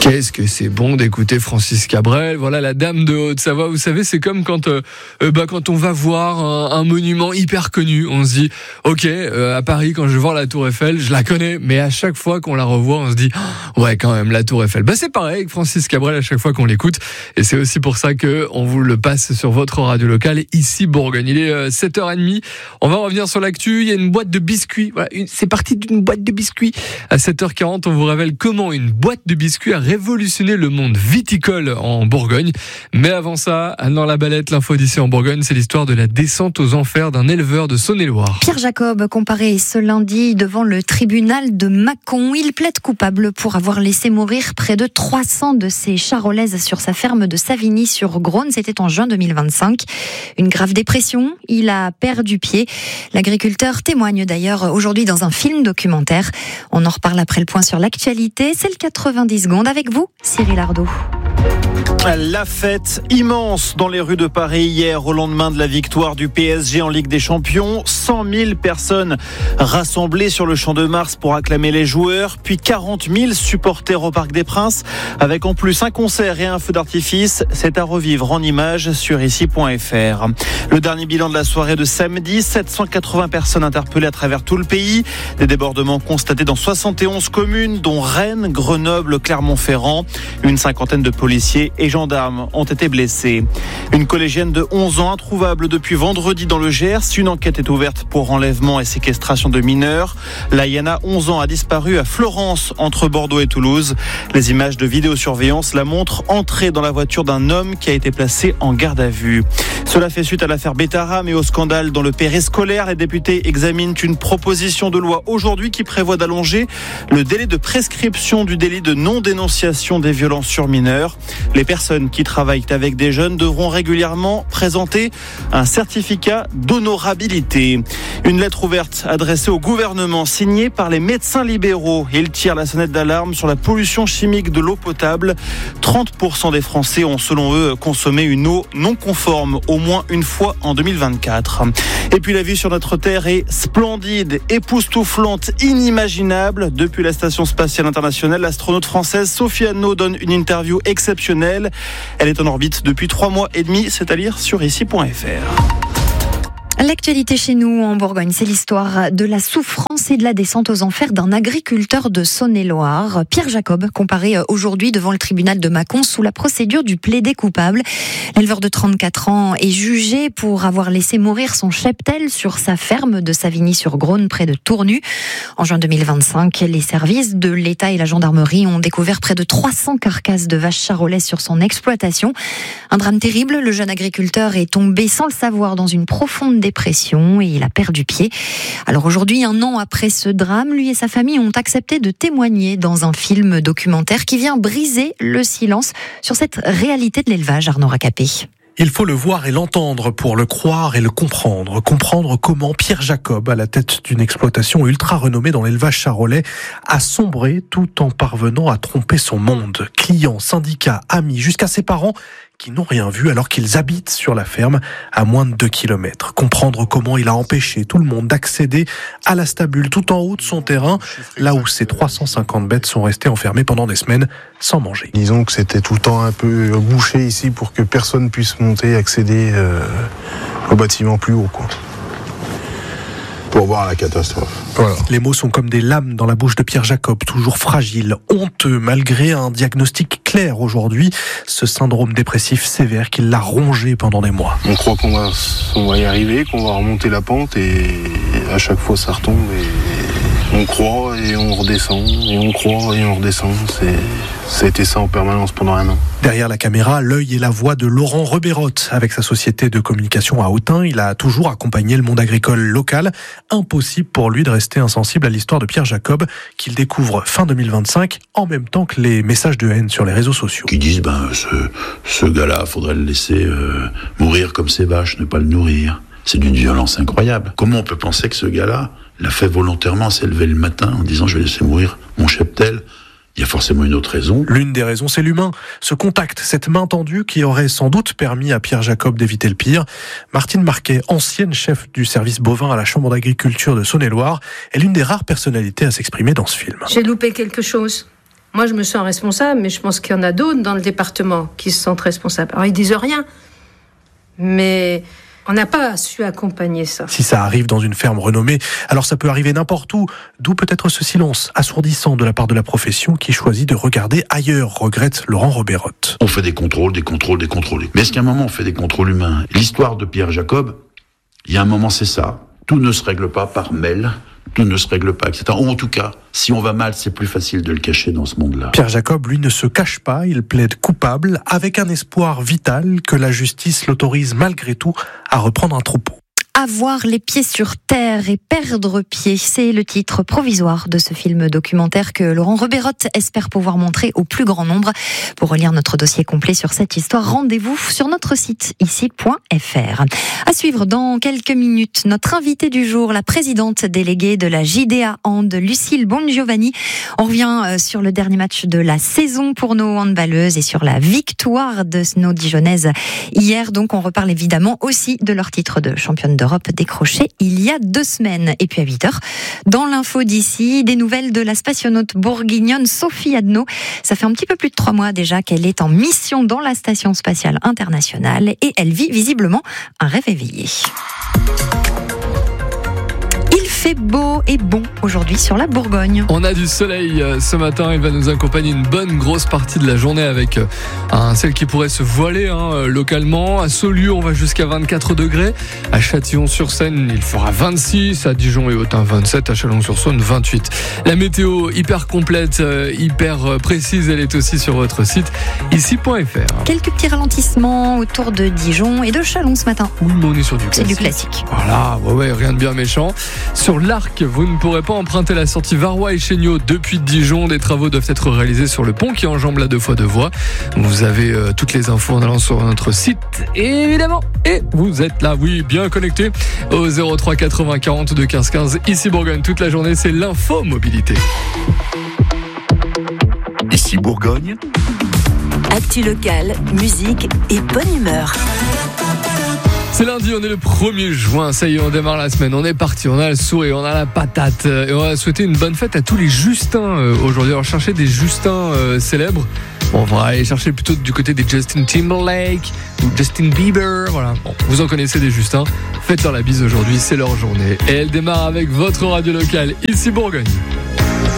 Qu'est-ce que c'est bon d'écouter Francis Cabrel, voilà la dame de Haute-Savoie. Vous savez, c'est comme quand on va voir un monument hyper connu, on se dit ok, à Paris quand je vais voir la Tour Eiffel, je la connais, mais à chaque fois qu'on la revoit, on se dit ouais quand même la Tour Eiffel. C'est pareil avec Francis Cabrel à chaque fois qu'on l'écoute, et c'est aussi pour ça que on vous le passe sur votre radio locale ici Bourgogne. Il est 7h30. On va revenir sur l'actu. Il y a une boîte de biscuits. Voilà, c'est parti d'une boîte de biscuits. À 7h40, on vous révèle comment une boîte de biscuits a révolutionné le monde viticole en Bourgogne. Mais avant ça, dans la balette, l'info d'ici en Bourgogne, c'est l'histoire de la descente aux enfers d'un éleveur de Saône-et-Loire. Pierre Jacob, comparé ce lundi devant le tribunal de Mâcon. Il plaide coupable pour avoir laissé mourir près de 300 de ses charolaises sur sa ferme de Savigny-sur-Grosne. C'était en juin 2025. Une grave dépression, il a perdu pied. L'agriculteur témoigne d'ailleurs aujourd'hui dans un film documentaire. On en reparle après le point sur l'actualité. C'est le 90 secondes avec vous, Cyril Ardo. La fête immense dans les rues de Paris hier au lendemain de la victoire du PSG en Ligue des Champions. 100 000 personnes rassemblées sur le Champ de Mars pour acclamer les joueurs, puis 40 000 supporters au Parc des Princes, avec en plus un concert et un feu d'artifice. C'est à revivre en images sur ici.fr. Le dernier bilan de la soirée de samedi, 780 personnes interpellées à travers tout le pays. Des débordements constatés dans 71 communes, dont Rennes, Grenoble, Clermont-Ferrand. Une cinquantaine de policiers et gendarmes ont été blessés. Une collégienne de 11 ans introuvable depuis vendredi dans le Gers. Une enquête est ouverte pour enlèvement et séquestration de mineurs. Layana, 11 ans, a disparu à Florence, entre Bordeaux et Toulouse. Les images de vidéosurveillance la montrent entrer dans la voiture d'un homme qui a été placé en garde à vue. Cela fait suite à l'affaire Bétaram et au scandale dans le périscolaire. Les députés examinent une proposition de loi aujourd'hui qui prévoit d'allonger le délai de prescription du délit de non-dénonciation des violences sur mineurs. Les personnes qui travaillent avec des jeunes devront régulièrement présenter un certificat d'honorabilité. Une lettre ouverte adressée au gouvernement signée par les médecins libéraux. Ils tirent la sonnette d'alarme sur la pollution chimique de l'eau potable. 30% des Français ont selon eux consommé une eau non conforme au moins une fois en 2024. Et puis la vue sur notre Terre est splendide, époustouflante, inimaginable. Depuis la Station Spatiale Internationale, l'astronaute française Sophie Anneau donne une interview exceptionnelle. Elle est en orbite depuis 3 mois et demi, c'est à lire sur ici.fr. L'actualité chez nous en Bourgogne, c'est l'histoire de la souffrance et de la descente aux enfers d'un agriculteur de Saône-et-Loire. Pierre Jacob, comparé aujourd'hui devant le tribunal de Mâcon sous la procédure du plaidé coupable. L'éleveur de 34 ans est jugé pour avoir laissé mourir son cheptel sur sa ferme de Savigny-sur-Grosne près de Tournu. En juin 2025, les services de l'État et la gendarmerie ont découvert près de 300 carcasses de vaches charolaises sur son exploitation. Un drame terrible, le jeune agriculteur est tombé sans le savoir dans une profonde dépression et il a perdu pied. Alors aujourd'hui, 1 an après ce drame, lui et sa famille ont accepté de témoigner dans un film documentaire qui vient briser le silence sur cette réalité de l'élevage, Arnaud Racapé. Il faut le voir et l'entendre pour le croire et le comprendre. Comprendre comment Pierre Jacob, à la tête d'une exploitation ultra renommée dans l'élevage charolais, a sombré tout en parvenant à tromper son monde. Clients, syndicats, amis, jusqu'à ses parents qui n'ont rien vu alors qu'ils habitent sur la ferme à moins de 2 kilomètres. Comprendre comment il a empêché tout le monde d'accéder à la stabule tout en haut de son terrain, là où ses 350 bêtes sont restées enfermées pendant des semaines sans manger. Disons que c'était tout le temps un peu bouché ici pour que personne puisse monter et accéder au bâtiment plus haut, quoi. Pour voir la catastrophe. Voilà. Les mots sont comme des lames dans la bouche de Pierre Jacob, toujours fragile, honteux, malgré un diagnostic clair aujourd'hui, ce syndrome dépressif sévère qui l'a rongé pendant des mois. On croit qu'on va y arriver, qu'on va remonter la pente et à chaque fois ça retombe et on croit et on redescend et on croit et on redescend. Ça a été ça en permanence pendant 1 an. Derrière la caméra, l'œil et la voix de Laurent Reberotte. Avec sa société de communication à Autun, il a toujours accompagné le monde agricole local. Impossible pour lui de rester insensible à l'histoire de Pierre Jacob, qu'il découvre fin 2025, en même temps que les messages de haine sur les réseaux sociaux. Qui disent, ce gars-là, faudrait le laisser mourir comme ses vaches, ne pas le nourrir. C'est d'une violence incroyable. Comment on peut penser que ce gars-là l'a fait volontairement, s'est levé le matin en disant, je vais laisser mourir mon cheptel? Il y a forcément une autre raison. L'une des raisons, c'est l'humain. Ce contact, cette main tendue qui aurait sans doute permis à Pierre Jacob d'éviter le pire. Martine Marquet, ancienne chef du service bovin à la Chambre d'agriculture de Saône-et-Loire, est l'une des rares personnalités à s'exprimer dans ce film. J'ai loupé quelque chose. Moi, je me sens responsable, mais je pense qu'il y en a d'autres dans le département qui se sentent responsables. Alors, ils disent rien, mais on n'a pas su accompagner ça. Si ça arrive dans une ferme renommée, alors ça peut arriver n'importe où. D'où peut-être ce silence assourdissant de la part de la profession qui choisit de regarder ailleurs, regrette Laurent Robérotte. On fait des contrôles. Mais est-ce qu'à un moment on fait des contrôles humains ? L'histoire de Pierre Jacob, il y a un moment c'est ça. Tout ne se règle pas par mail. Tout ne se règle pas, etc. Ou en tout cas, si on va mal, c'est plus facile de le cacher dans ce monde-là. Pierre Jacob, lui, ne se cache pas, il plaide coupable, avec un espoir vital que la justice l'autorise malgré tout à reprendre un troupeau. Avoir les pieds sur terre et perdre pied, c'est le titre provisoire de ce film documentaire que Laurent Robérotte espère pouvoir montrer au plus grand nombre. Pour relire notre dossier complet sur cette histoire, rendez-vous sur notre site ici.fr. À suivre dans quelques minutes, notre invitée du jour, la présidente déléguée de la JDA Hand, Lucille Bongiovanni. On revient sur le dernier match de la saison pour nos handballeuses et sur la victoire de nos Dijonnaises hier. Donc on reparle évidemment aussi de leur titre de championne d'Europe décroché il y a 2 semaines. Et puis à 8h, dans l'info d'ici, des nouvelles de la spationaute bourguignonne Sophie Adno. Ça fait un petit peu plus de 3 mois déjà qu'elle est en mission dans la Station spatiale internationale et elle vit visiblement un rêve éveillé. Il fait beau et bon aujourd'hui sur la Bourgogne. On a du soleil ce matin, il va nous accompagner une bonne grosse partie de la journée avec un ciel qui pourrait se voiler localement. À Saulieu, on va jusqu'à 24 degrés. À Châtillon-sur-Seine, il fera 26. À Dijon et Autun, 27. À Chalon-sur-Saône, 28. La météo hyper complète, hyper précise, elle est aussi sur votre site ici.fr. Quelques petits ralentissements autour de Dijon et de Chalon ce matin. Oui, mais on est sur du classique. C'est du classique. Voilà, ouais, rien de bien méchant. Sur l'Arc, vous ne pourrez pas emprunter la sortie Varois et Chéniaud depuis Dijon. Des travaux doivent être réalisés sur le pont qui enjambe la 2x2 voies. Vous avez toutes les infos en allant sur notre site, évidemment. Et vous êtes là, oui, bien connecté au 03 80 42 15 15. Ici Bourgogne, toute la journée, c'est l'info mobilité. Ici Bourgogne. Actu locale, musique et bonne humeur. C'est lundi, on est le 1er juin, ça y est, on démarre la semaine, on est parti, on a le sourire, on a la patate, et on va souhaiter une bonne fête à tous les Justins aujourd'hui. Alors chercher des Justins célèbres, on va aller chercher plutôt du côté des Justin Timberlake ou Justin Bieber, voilà. Bon, vous en connaissez des Justins, faites-leur la bise aujourd'hui, c'est leur journée. Et elle démarre avec votre radio locale, ici Bourgogne.